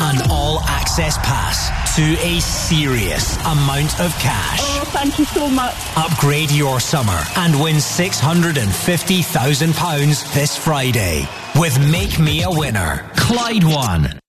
an all-access pass to a serious amount of cash. Oh, thank you so much. Upgrade your summer and win £650,000 this Friday with Make Me a Winner. Clyde One.